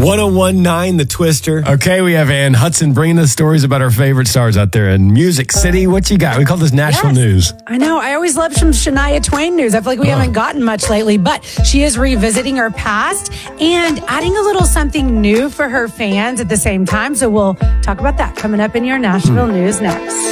1019 The Twister. Okay, we have Ann Hudson bringing us stories about our favorite stars out there in Music City. What you got? We call this national news. I know. I always love some Shania Twain news. I feel like we haven't gotten much lately, but she is revisiting her past and adding a little something new for her fans at the same time. So we'll talk about that coming up in your national news next.